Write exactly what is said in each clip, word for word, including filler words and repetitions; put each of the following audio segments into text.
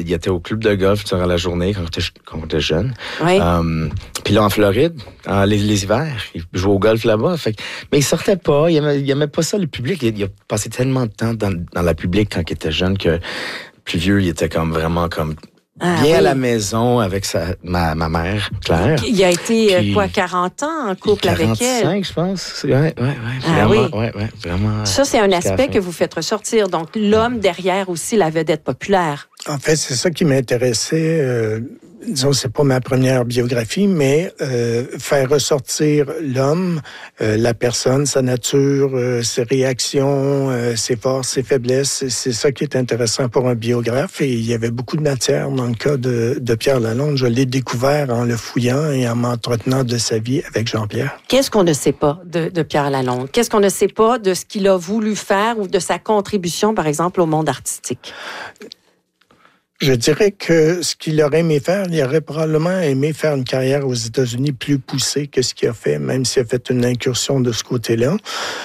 il était au club de golf durant la journée quand on était, quand on était jeune. Oui. Um, puis là, en Floride, en, les, les hivers, il jouait au golf là-bas. Fait, mais il sortait pas, il aimait, il aimait pas ça, le public. Il, il a passé tellement de temps dans, dans la public quand il était jeune que plus vieux, il était comme vraiment comme... Ah, bien oui. à la maison avec sa, ma, ma mère, Claire. Il a été, Puis, quoi, quarante ans en couple avec elle? quarante-cinq, je pense. Ouais, ouais, ouais. Ah, vraiment, oui. ouais, ouais, vraiment. Ça, c'est un jusqu'à la aspect fin. que vous faites ressortir. Donc, l'homme derrière aussi la vedette populaire. En fait, c'est ça qui m'intéressait. Euh, disons, c'est pas ma première biographie, mais euh, faire ressortir l'homme, euh, la personne, sa nature, euh, ses réactions, euh, ses forces, ses faiblesses. C'est, c'est ça qui est intéressant pour un biographe. Et il y avait beaucoup de matière dans le cas de, de Pierre Lalonde. Je l'ai découvert en le fouillant et en m'entretenant de sa vie avec Jean-Pierre. Qu'est-ce qu'on ne sait pas de, de Pierre Lalonde? Qu'est-ce qu'on ne sait pas de ce qu'il a voulu faire ou de sa contribution, par exemple, au monde artistique? Je dirais que ce qu'il aurait aimé faire, il aurait probablement aimé faire une carrière aux États-Unis plus poussée que ce qu'il a fait, même s'il a fait une incursion de ce côté-là.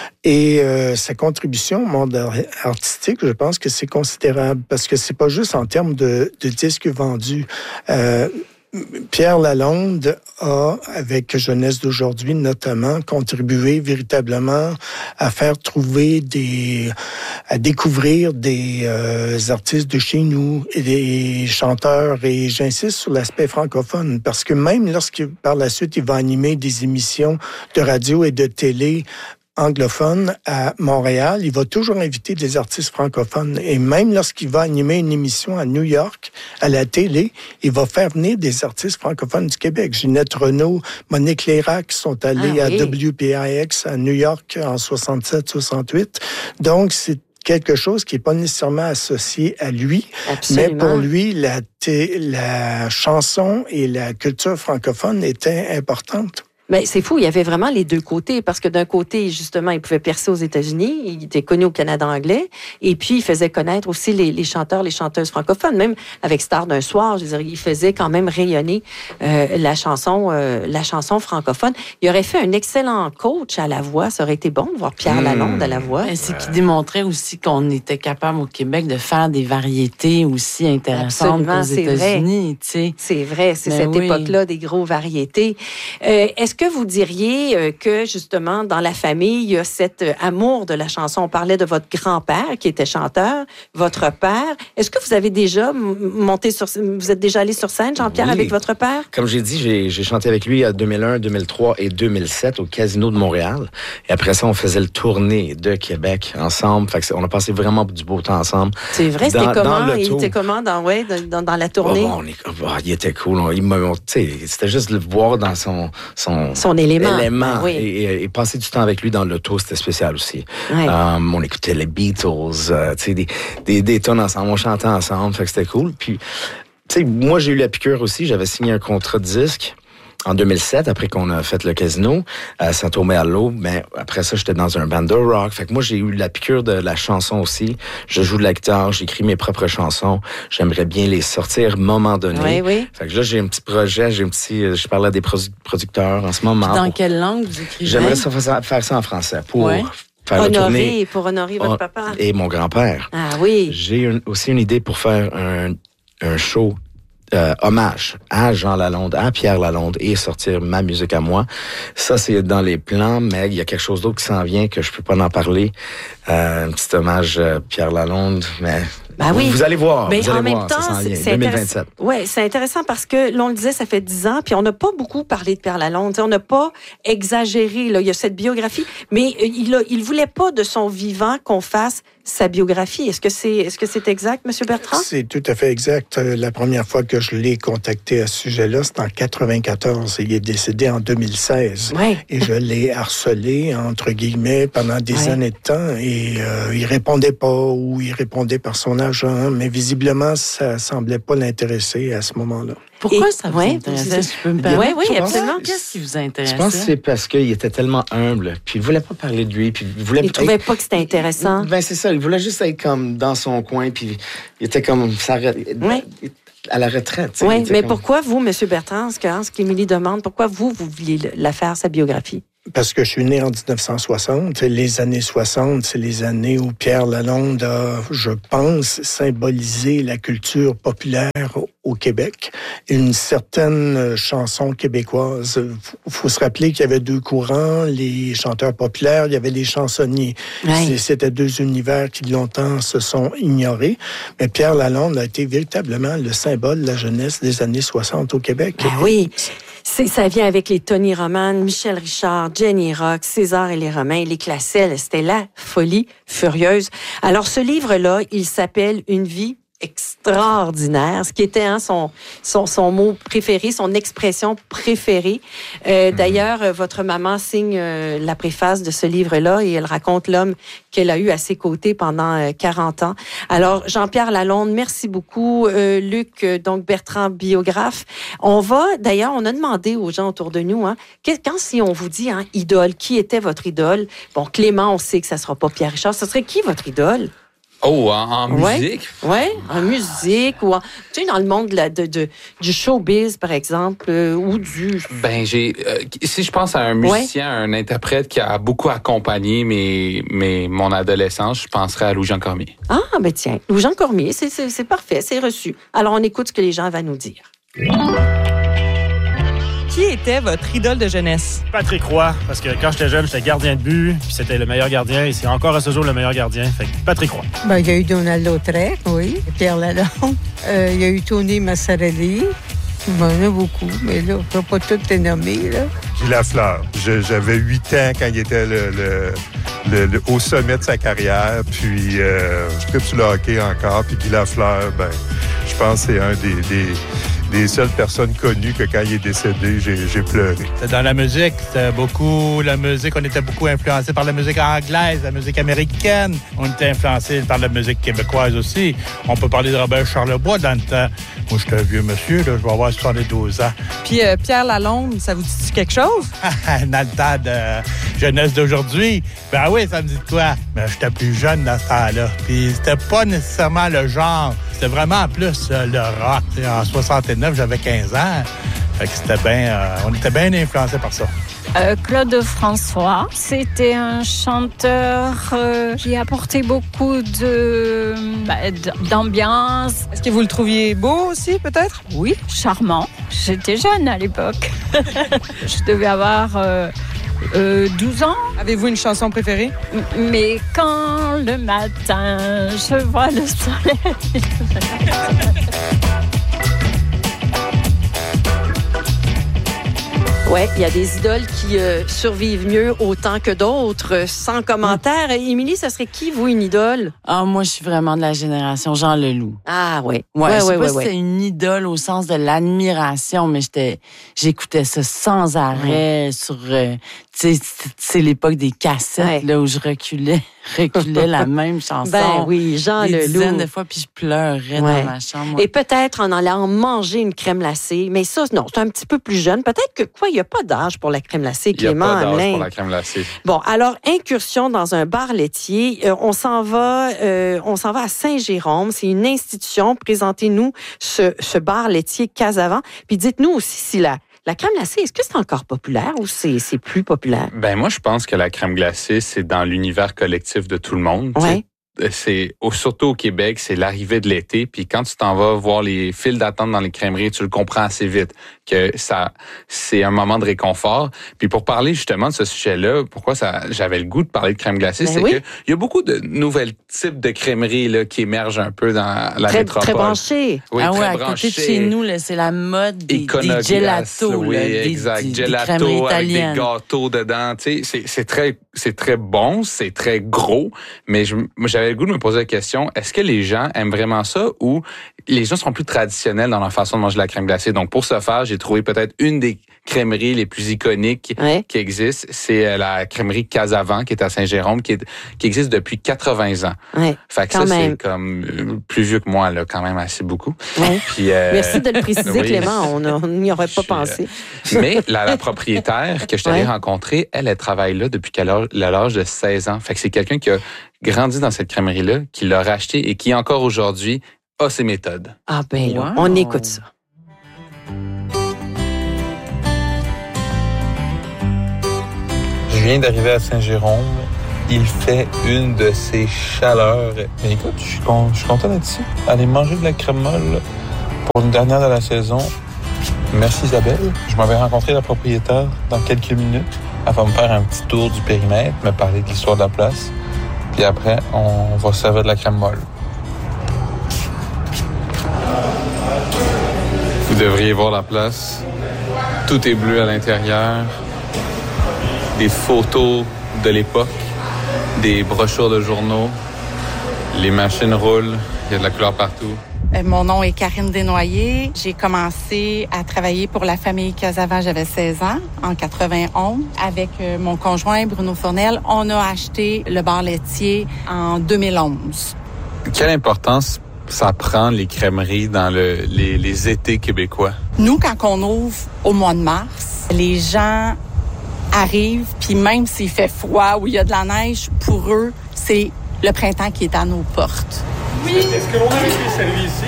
Et euh, sa contribution au monde artistique, je pense que c'est considérable, parce que c'est pas juste en termes de, de disques vendus. Euh, Pierre Lalonde a, avec Jeunesse d'aujourd'hui notamment, contribué véritablement à faire trouver des, à découvrir des euh, artistes de chez nous et des chanteurs. Et j'insiste sur l'aspect francophone, parce que même lorsque par la suite il va animer des émissions de radio et de télé anglophone à Montréal, il va toujours inviter des artistes francophones. Et même lorsqu'il va animer une émission à New York, à la télé, il va faire venir des artistes francophones du Québec. Ginette Renault, Monique Lérac sont allés ah, oui. à W P I X à New York en soixante-sept soixante-huit. Donc, c'est quelque chose qui n'est pas nécessairement associé à lui, Absolument. mais pour lui, la, t- la chanson et la culture francophone étaient importantes. Mais c'est fou, il y avait vraiment les deux côtés, parce que d'un côté, justement, il pouvait percer aux États-Unis, il était connu au Canada anglais, et puis il faisait connaître aussi les, les chanteurs, les chanteuses francophones, même avec Star d'un soir, je veux dire, il faisait quand même rayonner euh, la chanson, euh, la chanson francophone. Il aurait fait un excellent coach à la voix, ça aurait été bon de voir Pierre mmh. Lalonde à la voix. Et c'est qui démontrait aussi qu'on était capable au Québec de faire des variétés aussi intéressantes Absolument, aux c'est États-Unis, tu sais. C'est vrai, c'est Mais cette oui. époque-là des gros variétés. Euh, est-ce que vous diriez euh, que, justement, dans la famille, il y a cet euh, amour de la chanson? On parlait de votre grand-père qui était chanteur, votre père. Est-ce que vous avez déjà m- monté sur... Vous êtes déjà allé sur scène, Jean-Pierre, Oui. avec votre père? Comme j'ai dit, j'ai, j'ai chanté avec lui en deux mille un, deux mille trois et deux mille sept au Casino de Montréal. Et après ça, on faisait le tournée de Québec ensemble. Fait que on a passé vraiment du beau temps ensemble. C'est vrai, c'était Dans- comment? dans Il l'auto. était comment dans, ouais, dans, dans, dans la tournée? Oh, on est, oh, il était cool. On- il m'a, on- tu sais, c'était juste le voir dans son... Son, Son élément. élément. Oui. Et, et, et passer du temps avec lui dans l'auto, c'était spécial aussi. Ouais. Um, on écoutait les Beatles, euh, tu sais, des, des, des tonnes ensemble. On chantait ensemble, fait que c'était cool. Puis, tu sais, moi, j'ai eu la piqûre aussi. J'avais signé un contrat de disque en deux mille sept, après qu'on a fait le Casino à Saint-Omer-l'Eau. Mais après ça, j'étais dans un band de rock. Fait que moi, j'ai eu la piqûre de la chanson aussi. Je joue de la guitare, j'écris mes propres chansons. J'aimerais bien les sortir à un moment donné. Oui, oui. Fait que là, j'ai un petit projet, j'ai un petit... Je parlais à des produ- producteurs en ce moment. Dans quelle langue vous écrivez? J'aimerais ça faire, faire ça en français pour Ouais. faire la tournée. Honorer, pour honorer votre Oh, papa. Et mon grand-père. Ah oui. J'ai une- aussi une idée pour faire un, un show euh, hommage à Jean Lalonde, à Pierre Lalonde et sortir ma musique à moi. Ça, c'est dans les plans, mais il y a quelque chose d'autre qui s'en vient que je peux pas en parler. Euh, un petit hommage à Pierre Lalonde, mais Ben oui. vous allez voir. Mais vous en allez même voir, temps, ça s'en c'est, vient. c'est deux mille intéressant. vingt-sept. Oui, c'est intéressant parce que, l'on le disait, ça fait dix ans, puis on n'a pas beaucoup parlé de Pierre Lalonde. T'sais, on n'a pas exagéré. Là. Il y a cette biographie, mais il ne il voulait pas de son vivant qu'on fasse sa biographie. Est-ce que c'est, est-ce que c'est exact, M. Bertrand? C'est tout à fait exact. Euh, La première fois que je l'ai contacté à ce sujet-là, c'était en quatre-vingt-quatorze. Il est décédé en deux mille seize. Ouais. Et je l'ai harcelé, entre guillemets, pendant des Ouais. années de temps. Et euh, il répondait pas ou il répondait par son agent. Mais visiblement, ça semblait pas l'intéresser à ce moment-là. Pourquoi Et- ça vous ouais, intéressait, c'est- si je peux me Oui, permettre? oui, Je pense- absolument. Qu'est-ce qui vous Je intéressait? pense que c'est parce qu'il était tellement humble, puis il voulait pas parler de lui, puis il voulait... Il ne trouvait pas que c'était intéressant. Ben c'est ça, il voulait juste être comme dans son coin, puis il était comme ça, Oui. à la retraite. tu sais, il Oui, était mais comme- pourquoi vous, M. Bertrand, ce que- ce qu'Émilie demande, pourquoi vous, vous vouliez la faire, sa biographie? parce que je suis né en dix-neuf cent soixante. Les années soixante, c'est les années où Pierre Lalonde a, je pense, symbolisé la culture populaire au Québec. Une certaine chanson québécoise. Il faut se rappeler qu'il y avait deux courants, les chanteurs populaires, il y avait les chansonniers. Ouais. C'était deux univers qui longtemps se sont ignorés. Mais Pierre Lalonde a été véritablement le symbole de la jeunesse des années soixante au Québec. Ben oui. C'est, ça vient avec les Tony Roman, Michel Richard, Jenny Rock, César et les Romains, les Classel. C'était la folie furieuse. Alors, ce livre-là, il s'appelle « Une vie extraordinaire », ce qui était hein, son, son, son mot préféré, son expression préférée. Euh, d'ailleurs, euh, votre maman signe euh, la préface de ce livre-là et elle raconte l'homme qu'elle a eu à ses côtés pendant euh, quarante ans. Alors, Jean-Pierre Lalonde, merci beaucoup. Euh, Luc, euh, donc Bertrand, biographe. On va, d'ailleurs, on a demandé aux gens autour de nous, hein, quand si on vous dit hein, idole, qui était votre idole? Bon, Clément, on sait que ça ne sera pas Pierre Richard. Ce serait qui votre idole? Oh, en, en musique? Oui, ouais, en musique ou en, tu sais, dans le monde de la, de, de, du showbiz, par exemple, euh, ou du... Ben, j'ai... Euh, si je pense à un musicien, ouais. un interprète qui a beaucoup accompagné mes, mes, mon adolescence, je penserais à Louis-Jean Cormier. Ah, ben tiens, Louis-Jean Cormier, c'est, c'est, c'est parfait, c'est reçu. Alors, on écoute ce que les gens vont nous dire. Qui était votre idole de jeunesse? Patrick Roy, parce que quand j'étais jeune, j'étais gardien de but, puis c'était le meilleur gardien, et c'est encore à ce jour le meilleur gardien. Fait que Patrick Roy. Ben, il y a eu Donald Lautrec, oui, Pierre Lalonde. Euh, il y a eu Tony Massarelli. Ben, il y en a beaucoup, mais là, je ne vais pas toutes les nommer, là. Guy Lafleur. Je, j'avais huit ans quand il était le, le, le, le, au sommet de sa carrière, puis euh, je tripe sur le hockey encore, puis Guy Lafleur, ben, je pense que c'est un des... des des seules personnes connues que quand il est décédé, j'ai, j'ai pleuré. Dans la musique, c'était beaucoup la musique, on était beaucoup influencé par la musique anglaise, la musique américaine. On était influencé par la musique québécoise aussi. On peut parler de Robert Charlebois dans le temps. Moi, j'étais un vieux monsieur, là, je vais avoir soixante-douze ans. Puis euh, Pierre Lalonde, ça vous dit quelque chose? Dans le temps de jeunesse d'aujourd'hui, ben oui, ça me dit de quoi? Ben, j'étais plus jeune dans ce temps-là. Puis c'était pas nécessairement le genre. C'était vraiment plus euh, le rock. En soixante-neuf, j'avais quinze ans. Fait que c'était bien... Euh, on était bien influencés par ça. Euh, Claude François, c'était un chanteur euh, qui apportait beaucoup de, bah, d'ambiance. Est-ce que vous le trouviez beau aussi, peut-être? Oui, charmant. J'étais jeune à l'époque. Je devais avoir... Euh, Euh, douze ans. Avez-vous une chanson préférée? Mais quand le matin, je vois le soleil. Oui, il y a des idoles qui euh, survivent mieux autant que d'autres. Sans commentaire. Mmh. Émilie, ça serait qui, vous, une idole? Ah, moi, je suis vraiment de la génération Jean Leloup. Ah, oui. Ouais, ouais, je sais ouais, pas ouais, si ouais. c'était une idole au sens de l'admiration, mais j'étais, j'écoutais ça sans arrêt mmh. sur, euh, tu sais, c'est l'époque des cassettes, ouais. là, où je reculais, reculais la même chanson. Ben oui, Jean Leloup. Des dizaines de fois, puis je pleurais ouais. dans ma chambre. Et peut-être en allant manger une crème glacée, mais ça, non, c'est un petit peu plus jeune. Peut-être que, quoi, il n'y a pas d'âge pour la crème glacée, Clément. Il n'y a pas d'âge Hamelin. pour la crème glacée. Bon, alors, incursion dans un bar laitier. Euh, on s'en va, euh, on s'en va à Saint-Jérôme. C'est une institution. Présentez-nous ce, ce bar laitier Casavant. Puis dites-nous aussi si la, la crème glacée, est-ce que c'est encore populaire ou c'est, c'est plus populaire? Ben moi, je pense que la crème glacée, c'est dans l'univers collectif de tout le monde. Ouais. C'est surtout au Québec, c'est l'arrivée de l'été. Puis quand tu t'en vas voir les files d'attente dans les crèmeries, tu le comprends assez vite que ça, c'est un moment de réconfort. Puis pour parler justement de ce sujet-là, pourquoi ça, j'avais le goût de parler de crème glacée, ben c'est oui. que il y a beaucoup de nouvelles types de crèmeries là qui émergent un peu dans la très, métropole. Très branchées. Oui, ah très ouais, à branchées. côté de chez nous, là, c'est la mode des, des gelatos, oui, là, exact, des, gelato des avec des gâteaux dedans. Tu sais, c'est, c'est très, c'est très bon, c'est très gros. Mais je, moi, j'avais le goût de me poser la question. Est-ce que les gens aiment vraiment ça ou les gens sont plus traditionnels dans leur façon de manger de la crème glacée? Donc, pour ce faire, j'ai trouvé peut-être une des crèmeries les plus iconiques ouais. qui existent. C'est la crèmerie Casavant qui est à Saint-Jérôme, qui, est, qui existe depuis quatre-vingts ans. Ouais, fait que ça, même. c'est comme plus vieux que moi, là, quand même assez beaucoup. Ouais. Puis, euh, merci de le préciser, oui, Clément. On n'y aurait pas je, pensé. Mais la, la propriétaire que je t'avais ouais. rencontrée, elle, elle travaille là depuis l'âge de seize ans. Fait que c'est quelqu'un qui a grandi dans cette crèmerie-là, qui l'a racheté et qui, encore aujourd'hui, a ses méthodes. Ah ben là, wow. on écoute ça. viens d'arriver à Saint-Jérôme. Il fait une de ces chaleurs. Mais écoute, je suis, con, je suis content d'être ici. Aller manger de la crème molle pour une dernière de la saison. Merci Isabelle. Je m'en vais rencontrer la propriétaire dans quelques minutes. Elle va me faire un petit tour du périmètre, me parler de l'histoire de la place. Puis après, on va servir de la crème molle. Vous devriez voir la place. Tout est bleu à l'intérieur. Des photos de l'époque. Des brochures de journaux. Les machines roulent. Il y a de la couleur partout. Mon nom est Karine Desnoyers. J'ai commencé à travailler pour la famille Casavant, j'avais seize ans, en quatre-vingt-onze. Avec mon conjoint, Bruno Fournel, on a acheté le bar laitier en deux mille onze. Quelle importance ça prend, les crèmeries, dans le, les, les étés québécois? Nous, quand on ouvre au mois de mars, les gens arrivent, puis même s'il fait froid ou il y a de la neige, pour eux, c'est le printemps qui est à nos portes. Oui. Est-ce que l'on a été servi ici?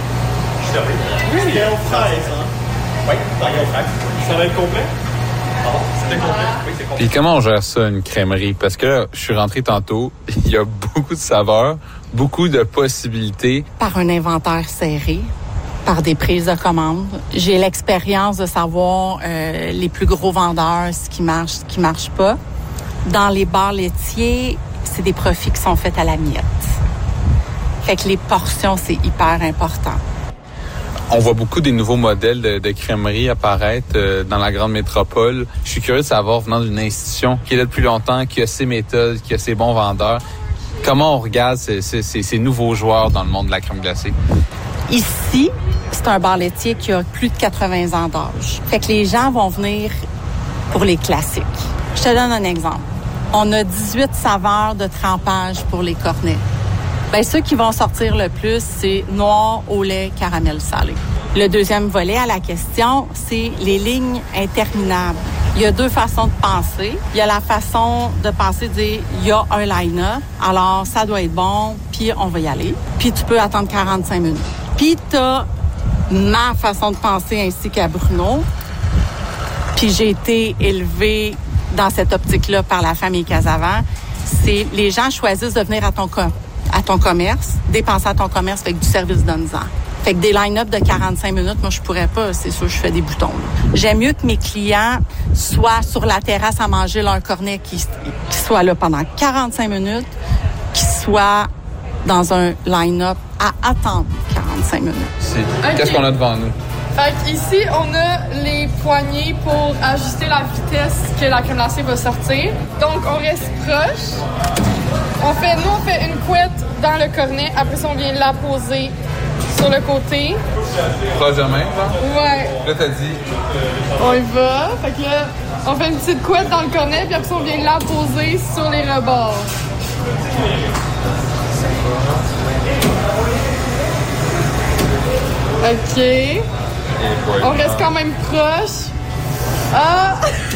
Je servi. Oui, il y a une fraise, hein? Oui, dans la fraise. Ça va être complet? Ah bon, c'était complet? Oui, c'est complet. Puis comment on gère ça, une crèmerie? Parce que là, je suis rentré tantôt, il y a beaucoup de saveurs, beaucoup de possibilités. Par un inventaire serré, par des prises de commandes. J'ai l'expérience de savoir euh, les plus gros vendeurs, ce qui marche, ce qui marche pas. Dans les bars laitiers, c'est des profits qui sont faits à la miette. Fait que les portions, c'est hyper important. On voit beaucoup des nouveaux modèles de, de crèmeries apparaître euh, dans la grande métropole. Je suis curieux de savoir, venant d'une institution qui est là depuis longtemps, qui a ses méthodes, qui a ses bons vendeurs, comment on regarde ces, ces, ces nouveaux joueurs dans le monde de la crème glacée? Ici, c'est un bar laitier qui a plus de quatre-vingts ans d'âge. Fait que les gens vont venir pour les classiques. Je te donne un exemple. On a dix-huit saveurs de trempage pour les cornets. Bien, ceux qui vont sortir le plus, c'est noir au lait, caramel salé. Le deuxième volet à la question, c'est les lignes interminables. Il y a deux façons de penser. Il y a la façon de penser, de dire, il y a un line-up, alors ça doit être bon, puis on va y aller. Puis tu peux attendre quarante-cinq minutes. Puis tu as ma façon de penser ainsi qu'à Bruno. Puis j'ai été élevée dans cette optique-là par la famille Casavant. C'est les gens choisissent de venir à ton com- à ton commerce, dépenser à ton commerce avec du service donne-en. Fait que des line-up de quarante-cinq minutes, moi, je pourrais pas. C'est sûr, je fais des boutons. Là. J'aime mieux que mes clients soient sur la terrasse à manger leur cornet, qu'ils qui soient là pendant quarante-cinq minutes, qu'ils soient dans un line-up à attendre quarante-cinq minutes. Okay. Qu'est-ce qu'on a devant nous? Fait qu'ici, on a les poignées pour ajuster la vitesse que la crème glacée va sortir. Donc, on reste proche. On fait, nous, on fait une couette dans le cornet. Après ça, on vient la poser sur le côté. Proche de même, là? Ouais. Là, t'as dit... On y va. Fait que là, on fait une petite couette dans le cornet, puis après ça, on vient la poser sur les rebords. OK. On reste quand même proche. Ah!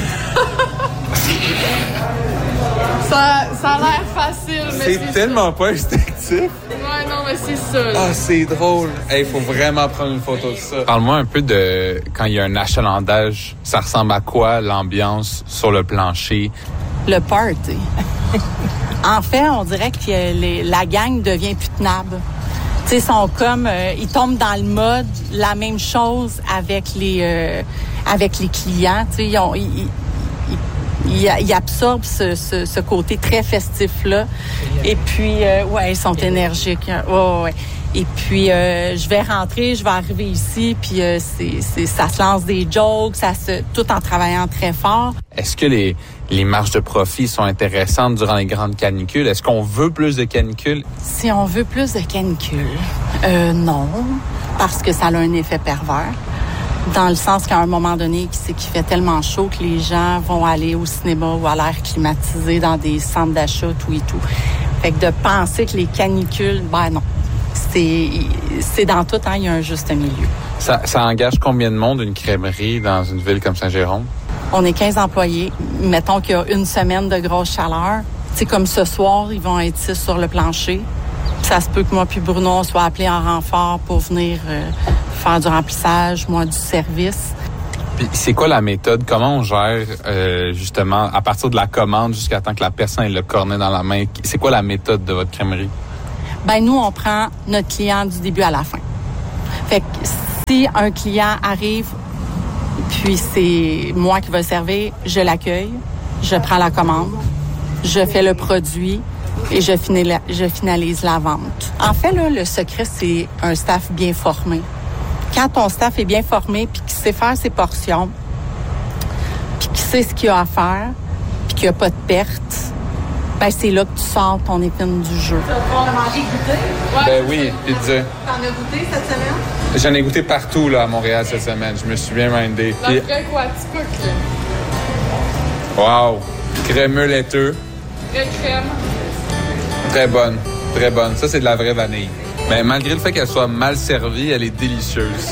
ça, ça a l'air facile, mais c'est... c'est tellement ça. Pas instinctif. Ouais, non, mais c'est ça. Là. Ah, c'est drôle. Il hey, faut vraiment prendre une photo de ça. Parle-moi un peu de quand il y a un achalandage. Ça ressemble à quoi, l'ambiance sur le plancher? Le party. En fait, on dirait que les, la gang devient plus tenable. Tu sais, sont comme, euh, ils tombent dans le mode, la même chose avec les, euh, avec les clients. Tu sais, ils, ont, ils, ils, ils, ils absorbent ce, ce, ce côté très festif-là. Et puis, euh, ouais, ils sont énergiques. Ouais, ouais. Et puis, euh, je vais rentrer, je vais arriver ici, puis euh, c'est, c'est, ça se lance des jokes, ça se, tout en travaillant très fort. Est-ce que les, les marges de profit sont intéressantes durant les grandes canicules? Est-ce qu'on veut plus de canicules? Si on veut plus de canicules, euh, non, parce que ça a un effet pervers. Dans le sens qu'à un moment donné, c'est qu'il fait tellement chaud que les gens vont aller au cinéma ou à l'air climatisé dans des centres d'achat, tout et tout. Fait que de penser que les canicules, ben non. C'est, c'est dans tout, hein, il y a un juste milieu. Ça, ça engage combien de monde, une crèmerie, dans une ville comme Saint-Jérôme? On est quinze employés. Mettons qu'il y a une semaine de grosse chaleur. C'est comme ce soir, ils vont être six sur le plancher. Ça se peut que moi puis Bruno, on soit appelés en renfort pour venir euh, faire du remplissage, moi du service. Puis c'est quoi la méthode? Comment on gère euh, justement à partir de la commande jusqu'à temps que la personne ait le cornet dans la main? C'est quoi la méthode de votre crèmerie? Ben nous, on prend notre client du début à la fin. Fait que si un client arrive, puis c'est moi qui vais servir, je l'accueille, je prends la commande, je fais le produit et je finalise, je finalise la vente. En fait, là, le secret, c'est un staff bien formé. Quand ton staff est bien formé, puis qu'il sait faire ses portions, puis qu'il sait ce qu'il a à faire, puis qu'il n'y a pas de perte, ben c'est là que tu sors ton épine du jeu. Tu vas pouvoir le manger goûter? Ouais, ben oui, pizza. T'en as goûté cette semaine? J'en ai goûté partout là, à Montréal cette semaine. Je me suis bien mindé. La Puis... vraie Quaticook. Wow! Crémeux laiteux. Vraie crème. Très bonne. Très bonne. Ça, c'est de la vraie vanille. Mais malgré le fait qu'elle soit mal servie, elle est délicieuse.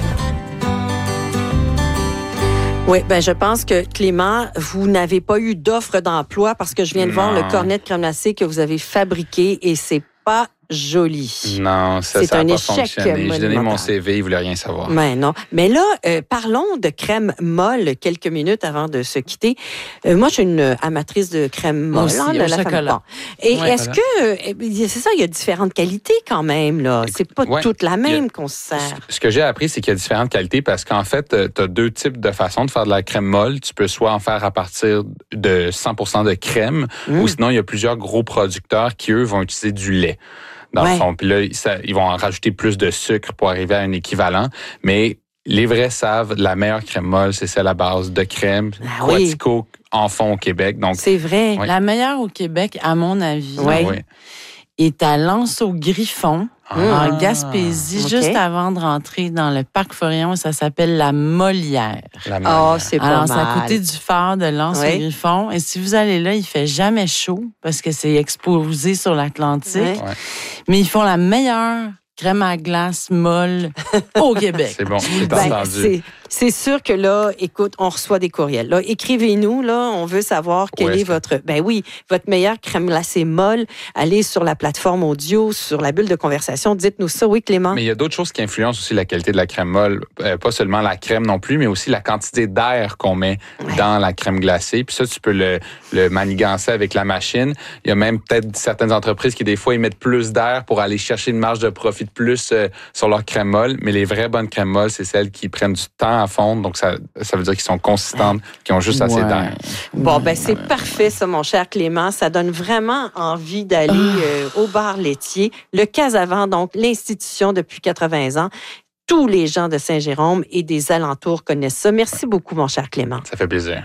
Oui, ben je pense que, Clément, vous n'avez pas eu d'offre d'emploi parce que je viens de Non. voir le cornet de crème glacée que vous avez fabriqué et c'est pas joli. Non, ça, C'est ça un n'a pas échec fonctionné. J'ai donné mon monumental. C V, il voulait rien savoir. Mais non. Mais là, euh, parlons de crème molle quelques minutes avant de se quitter. Euh, moi, je suis une amatrice de crème molle. Aussi, hein, de au la chocolat. Bon. Et Ouais, est-ce que... euh, c'est ça, il y a différentes qualités quand même, là. C'est pas ouais, toute la il y même a- qu'on se sert. Ce que j'ai appris, c'est qu'il y a différentes qualités parce qu'en fait, tu as deux types de façons de faire de la crème molle. Tu peux soit en faire à partir de cent pour cent de crème Mmh. ou sinon, il y a plusieurs gros producteurs qui, eux, vont utiliser du lait. Dans Ouais. le fond. Puis là, ça, ils vont en rajouter plus de sucre pour arriver à un équivalent. Mais les vrais savent, la meilleure crème molle, c'est celle à base de crème. Ah oui. Quatico en font au Québec. Donc, C'est vrai. Oui. La meilleure au Québec, à mon avis, Ouais. oui. est à L'Anse-au-Griffon, Ah. en Gaspésie, OK. juste avant de rentrer dans le parc Forillon. Ça s'appelle la Molière. La Oh, meilleure. c'est pas Alors, c'est à mal. côté du phare de L'Anse-au-Griffon. Et si vous allez là, il fait jamais chaud parce que c'est exposé sur l'Atlantique. Ouais. Ouais. Mais ils font la meilleure crème à glace molle au Québec. C'est bon, c'est Ben, entendu. c'est, c'est sûr que là, écoute, on reçoit des courriels. Là, écrivez-nous, là, on veut savoir quel Où est, est-ce que- votre, ben oui, votre meilleure crème glacée molle. Allez sur la plateforme audio, sur la bulle de conversation, dites-nous ça, oui, Clément. Mais il y a d'autres choses qui influencent aussi la qualité de la crème molle. Euh, pas seulement la crème non plus, mais aussi la quantité d'air qu'on met dans la crème glacée. Puis ça, tu peux le, le manigancer avec la machine. Il y a même peut-être certaines entreprises qui, des fois, ils mettent plus d'air pour aller chercher une marge de profit de plus euh, sur leur crème molle. Mais les vraies bonnes crèmes molles, c'est celles qui prennent du temps à fondre. Donc, ça, ça veut dire qu'ils sont consistantes, qui ont juste assez Ouais. d'air. Bon, ben c'est parfait, ça, mon cher Clément. Ça donne vraiment envie d'aller euh, au bar laitier. Le Casavant, donc, l'institution depuis quatre-vingts ans. Tous les gens de Saint-Jérôme et des alentours connaissent ça. Merci beaucoup, mon cher Clément. Ça fait plaisir.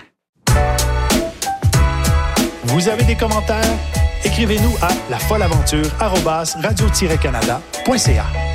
Vous avez des commentaires? Écrivez-nous à lafolleaventure arobase radio tiret canada point c a.